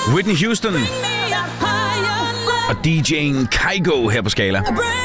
Whitney Houston og DJ'en Kygo her på Skala.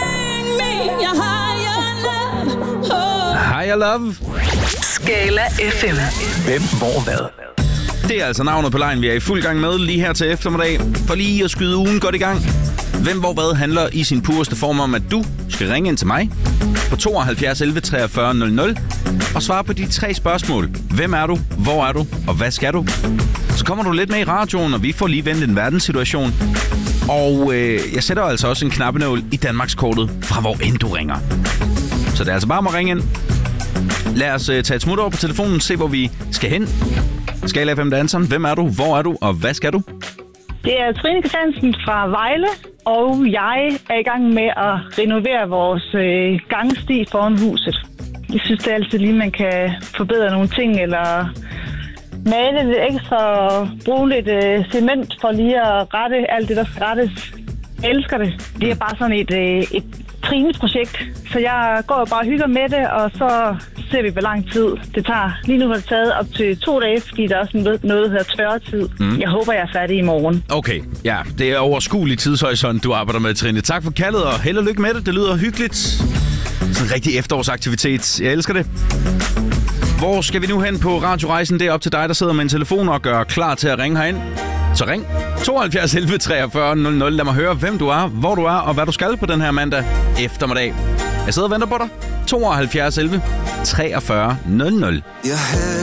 Higher Love. Skala FM. Hvem, hvor, hvad? Det er altså navnet på lejen, vi er i fuld gang med lige her til eftermiddag. For lige at skyde ugen godt i gang. Hvem, hvor, hvad handler i sin pureste form om, at du skal ringe ind til mig på 72 11 43 00 og svare på de 3 spørgsmål. Hvem er du? Hvor er du? Og hvad skal du? Så kommer du lidt med i radioen, og vi får lige vendt en verdenssituation. Og jeg sætter altså også en knappenål i Danmarkskortet fra hvor end du ringer. Så det er altså bare at ringe ind. Lad os tage et smut over på telefonen, se hvor vi skal hen. Skala FM danseren. Hvem er du? Hvor er du? Og hvad skal du? Det er Trine Christiansen fra Vejle, og jeg er i gang med at renovere vores gangsti foran huset. Jeg synes, det er altid lige, man kan forbedre nogle ting, eller male lidt ekstra, bruge lidt cement for lige at rette alt det, der skal rettes. Jeg elsker det. Det er bare sådan et Trines-projekt, så jeg går og bare hygger med det, og så ser vi, hvor lang tid det tager. Lige nu har det taget op til 2 dage, fordi der er også noget, der hedder tørretid. Jeg håber, jeg er færdig i morgen. Okay, ja, det er overskuelig tidshorisont, du arbejder med, Trine. Tak for kaldet, og held og lykke med det. Det lyder hyggeligt. Sådan en rigtig efterårsaktivitet. Jeg elsker det. Hvor skal vi nu hen på radiorejsen? Det er op til dig, der sidder med en telefon og gør klar til at ringe herind. Så ring 72 11 43 00. Lad mig høre, hvem du er, hvor du er og hvad du skal på den her mandag eftermiddag. Jeg sidder og venter på dig. 72 11 43 00.